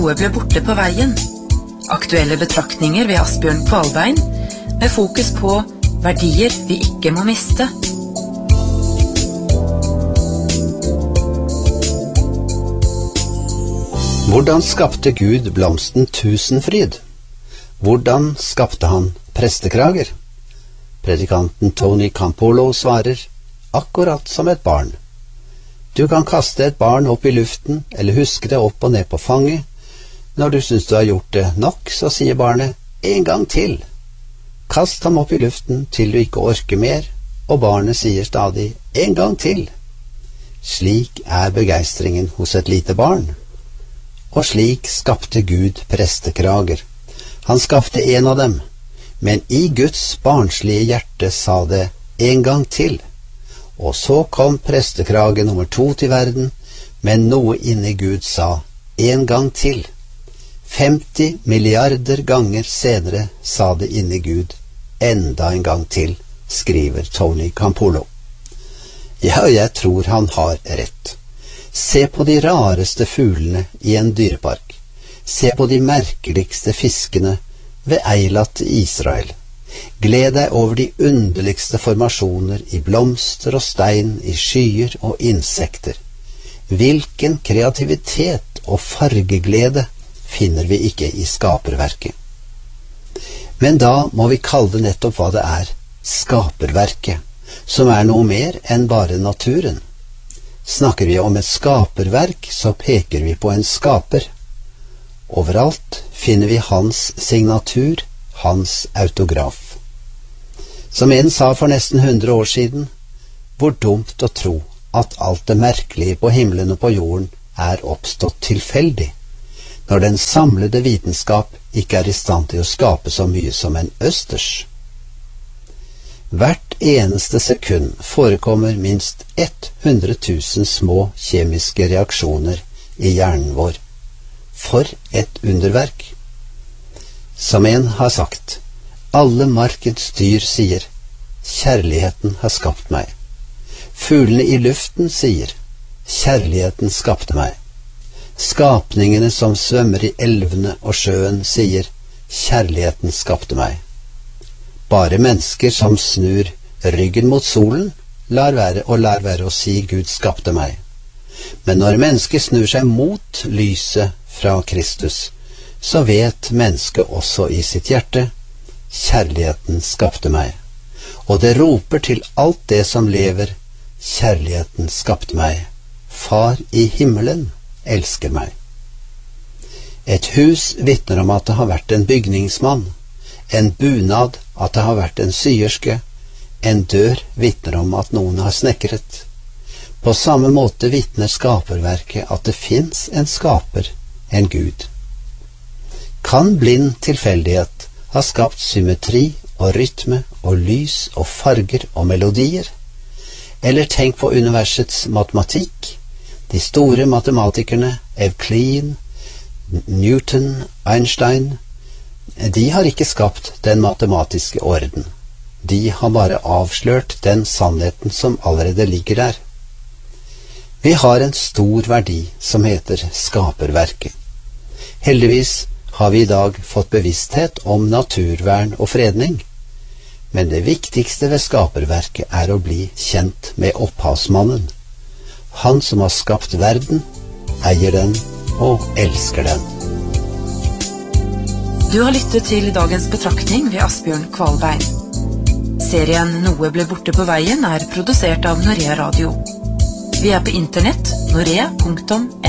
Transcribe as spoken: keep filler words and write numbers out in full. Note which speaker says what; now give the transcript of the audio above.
Speaker 1: Noe ble borte på veien. Aktuelle betraktninger ved Asbjørn Kvalbein, med fokus på verdier vi ikke må miste.
Speaker 2: Hvordan skapte Gud blomsten tusenfryd? Hvordan skapte han prestekrager? Predikanten Tony Campolo svarer, akkurat som et barn. Du kan kaste et barn opp i luften, eller huske det opp og ned på fanget. Når du synes du har gjort det nok, så sier barnet, en gang til. Kast ham opp i luften til du ikke orker mer, og barnet sier stadig, en gang til. Slik er begeistringen hos et lite barn. Og slik skapte Gud prestekrager. Han skapte en av dem, men i Guds barnslige hjerte sa det, en gang til. Og så kom prestekrage nummer to til verden, men noe inni Gud sa, en gang til. femti milliarder ganger senere sa det inni Gud, enda en gang til, skriver Tony Campolo. Ja, jeg tror han har rett. Se på de rareste fuglene i en dyrepark. Se på de merkeligste fiskene ved Eilat i Israel. Gled deg over de underligste formasjoner i blomster og stein, i skyer og insekter. Hvilken kreativitet og fargeglede finner vi ikke i skaperverket. Men da må vi kalle det nettopp hva det er, skaperverket, som er noe mer enn bare naturen. Snakker vi om et skaperverk, så peker vi på en skaper. Overalt finner vi hans signatur, hans autograf. Som en sa for nesten hundre år siden, hvor dumt å tro at alt det merkelige på himmelen og på jorden er oppstått tilfeldig, når den samlede vitenskap ikke er i stand til å skape så mye som en østers. Hvert eneste sekund forekommer minst hundre tusen små kjemiske reaksjoner i hjernen vår. For et underverk! Som en har sagt, alle markens dyr sier, kjærligheten har skapt meg. Fuglene i luften sier, kjærligheten skapte meg. Skapningene som svømmer i elvene og sjøen sier, kjærligheten skapte meg. Bare mennesker som snur ryggen mot solen, lar være og lar være å si Gud skapte meg. Men når mennesker snur seg mot lyset fra Kristus, så vet mennesket også i sitt hjerte, kjærligheten skapte meg. Og det roper til alt det som lever, kjærligheten skapte meg. Far i himmelen elsker meg. Et hus vitner om at det har vært en bygningsmann, en bunad at det har vært en syerske, en dør vitner om at noen har snekret. På samme måte vitner skaperverket at det finnes en skaper, en Gud. Kan blind tilfeldighet ha skapt symmetri og rytme og lys og farger og melodier? Eller tenk på universets matematikk. De store matematikerne Euclid, Newton, Einstein, de har ikke skapt den matematiske orden. De har bare avslørt den sannheten som allerede ligger der. Vi har en stor verdi som heter skaperverket. Heldigvis har vi i dag fått bevissthet om naturvern og fredning, men det viktigste ved skaperverket er å bli kjent med opphavsmannen. Han som har skapt verden, eier den og elsker den.
Speaker 1: Du har lyttet til dagens betraktning ved Asbjørn Kvalbein. Serien Noe ble borte på veien er produsert av Norea Radio. Vi er på internett norea punktum